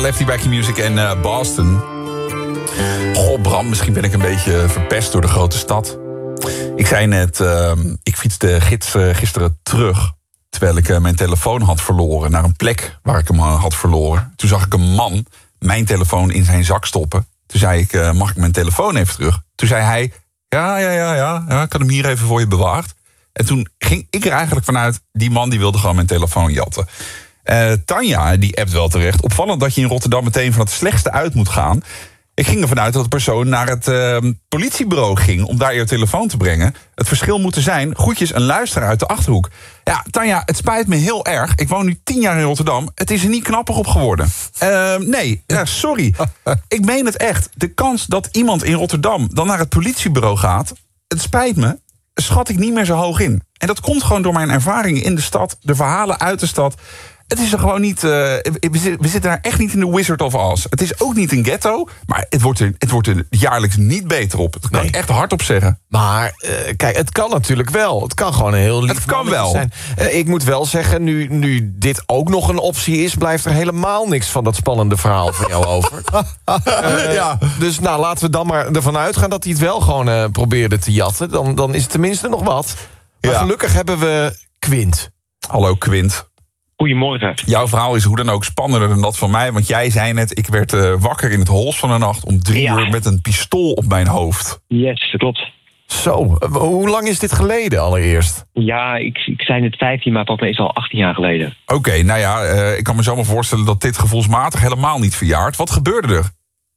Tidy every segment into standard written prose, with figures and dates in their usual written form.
Lefty Backy Music en Boston. Goh, Bram, misschien ben ik een beetje verpest door de grote stad. Ik zei net, ik fietste gisteren terug, terwijl ik mijn telefoon had verloren, naar een plek waar ik hem had verloren. Toen zag ik een man mijn telefoon in zijn zak stoppen. Toen zei ik, mag ik mijn telefoon even terug? Toen zei hij, ja, ik had hem hier even voor je bewaard. En toen ging ik er eigenlijk vanuit, die man die wilde gewoon mijn telefoon jatten. Tanja, die appt wel terecht. Opvallend dat je in Rotterdam meteen van het slechtste uit moet gaan. Ik ging ervan uit dat de persoon naar het politiebureau ging om daar je telefoon te brengen. Het verschil moet er zijn, groetjes een luisteraar uit de Achterhoek. Ja, Tanja, het spijt me heel erg. Ik woon nu 10 jaar in Rotterdam. Het is er niet knapper op geworden. Nee, sorry. Ik meen het echt. De kans dat iemand in Rotterdam dan naar het politiebureau gaat, het spijt me, schat ik niet meer zo hoog in. En dat komt gewoon door mijn ervaringen in de stad, de verhalen uit de stad. Het is er gewoon niet. We zitten daar echt niet in de Wizard of Oz. Het is ook niet een ghetto, maar het wordt er jaarlijks niet beter op. Dat kan ik echt hardop zeggen. Maar kijk, het kan natuurlijk wel. Het kan gewoon een heel lief Het kan wel zijn. Ik moet wel zeggen, nu dit ook nog een optie is, blijft er helemaal niks van dat spannende verhaal van jou over. Ja. Dus nou, laten we dan maar ervan uitgaan dat hij het wel gewoon probeerde te jatten. Dan is het tenminste nog wat. Maar gelukkig hebben we Quint. Hallo Quint. Goedemorgen. Jouw verhaal is hoe dan ook spannender dan dat van mij. Want jij zei net, ik werd wakker in het hols van de nacht om 3 uur met een pistool op mijn hoofd. Yes, dat klopt. Zo, hoe lang is dit geleden allereerst? Ja, ik zei net 15, maar volgens mij is het al 18 jaar geleden. Oké, nou ja, ik kan me zo maar voorstellen dat dit gevoelsmatig helemaal niet verjaart. Wat gebeurde er?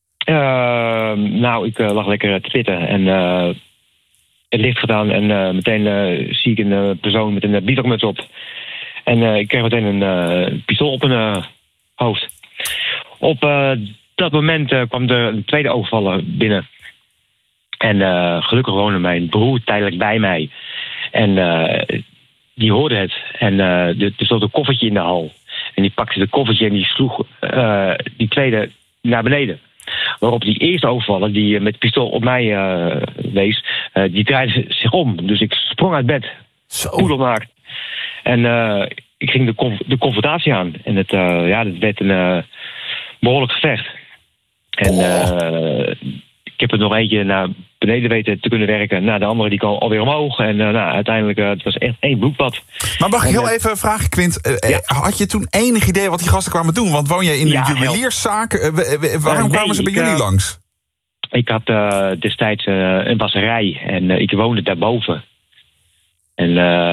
Nou, ik lag lekker te pitten en het licht gedaan. En meteen zie ik een persoon met een bivakmuts op. En ik kreeg meteen een pistool op mijn hoofd. Op dat moment kwam er een tweede overvaller binnen. En gelukkig woonde mijn broer tijdelijk bij mij. En die hoorde het. En er stond een koffertje in de hal. En die pakte het koffertje en die sloeg die tweede naar beneden. Waarop die eerste overvaller, die met de pistool op mij wees, die draaide zich om. Dus ik sprong uit bed. Poedelnaakt. En ik ging de confrontatie aan. En het werd een behoorlijk gevecht. En ik heb er nog eentje naar beneden weten te kunnen werken. Nou, de andere die kwam alweer omhoog. En uiteindelijk, het was echt 1 bloedbad. Maar mag ik heel even vragen, Quint? Had je toen enig idee wat die gasten kwamen doen? Want woon jij in een juwelierszaak? Waarom kwamen ze bij jullie langs? Ik had destijds een wasserij. En ik woonde daarboven. En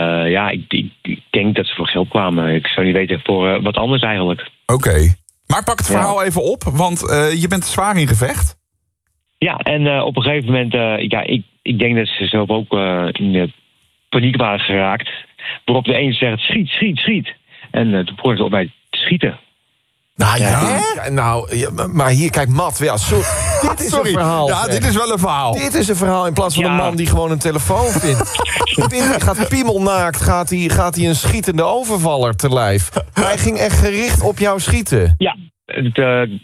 ik denk dat ze voor geld kwamen. Ik zou niet weten voor wat anders eigenlijk. Oké. Maar pak het verhaal even op, want je bent zwaar in gevecht. Ja, en op een gegeven moment, ik denk dat ze zelf ook in de paniek waren geraakt. Waarop de een zegt, schiet. En toen begonnen ze op mij te schieten. Maar hier, kijk, Matt, dit is een verhaal. Ja, dit is wel een verhaal. Dit is een verhaal in plaats van een man die gewoon een telefoon vindt. Die gaat piemelnaakt, gaat hij een schietende overvaller te lijf. Hij ging echt gericht op jou schieten. Ja, het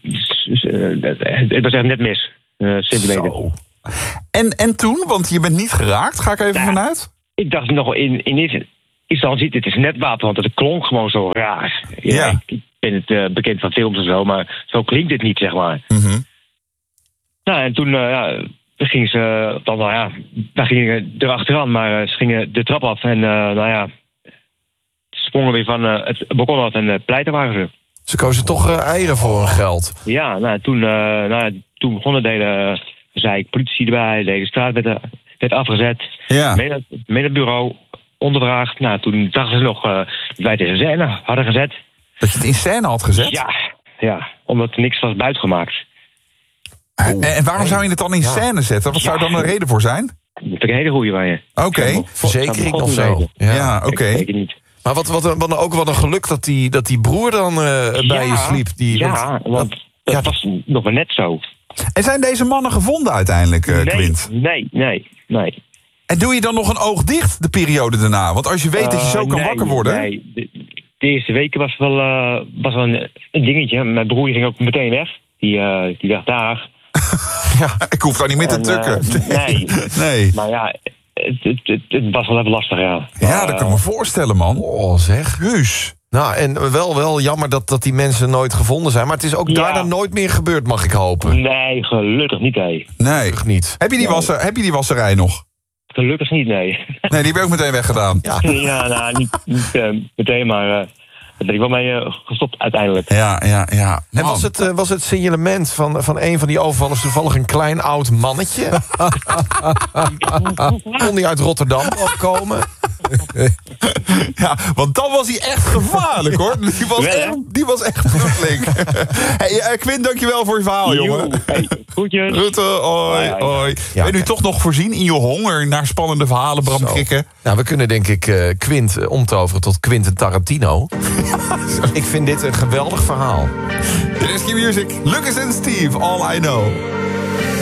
was echt net mis. Centimeter. Zo. En toen, want je bent niet geraakt, ga ik even vanuit? Ik dacht nog in eerste instantie, dit is net water, want het klonk gewoon zo raar. Ja. Ik ben het bekend van films en zo, maar zo klinkt het niet, zeg maar. Mm-hmm. Nou, en toen gingen ze, wij gingen erachteraan, maar ze gingen de trap af en sprongen weer van het balkon af en pleiten waren ze. Ze kozen toch eieren voor hun geld. Ja, toen begonnen zei ik politie erbij, de hele straat werd afgezet. Ja. Mee naar het bureau, ondervraagd. Nou, toen dachten ze nog dat wij het in scène hadden gezet. Dat je het in scène had gezet? Ja, omdat er niks was buitgemaakt. En waarom zou je het dan in scène zetten? Wat zou dan een reden voor zijn? Dat vind ik een hele goeie van je. Oké. Verzekering of zo. Ja, oké. Zeker niet. Maar wat een geluk dat die broer dan bij je sliep. Want dat was nog maar net zo. En zijn deze mannen gevonden uiteindelijk, Quint? Nee. En doe je dan nog een oog dicht de periode daarna? Want als je weet dat je zo kan wakker worden... Nee, de eerste weken was wel een dingetje. Mijn broer ging ook meteen weg. Die dacht, daar. Ik hoef daar niet meer te tukken. Nee. Maar ja, het was wel even lastig, ja. Ja, dat kan ik me voorstellen, man. Oh, zeg. Heus. Nou, en wel jammer dat die mensen nooit gevonden zijn. Maar het is ook daarna nooit meer gebeurd, mag ik hopen. Nee, gelukkig niet, nee. Nee. Gelukkig niet. Heb je die wasserij nog? Gelukkig niet, nee. Nee, die heb je ook meteen weggedaan. Ja, nou, niet meteen, maar daar ben ik wel mee gestopt uiteindelijk. Ja. En was het signalement van een van die overvallers toevallig een klein oud mannetje? Kon die uit Rotterdam komen? Ja, want dan was hij echt gevaarlijk, hoor. Die was echt flink. Hey, Quint, dankjewel voor je verhaal, jongen. Hey, groetjes. Groeten, hoi. Ja, Ben je nu toch nog voorzien in je honger naar spannende verhalen, Bram Krikke? Nou, we kunnen denk ik Quint omtoveren tot Quentin Tarantino. Ik vind dit een geweldig verhaal. Rescue Music, Lucas en Steve, All I Know.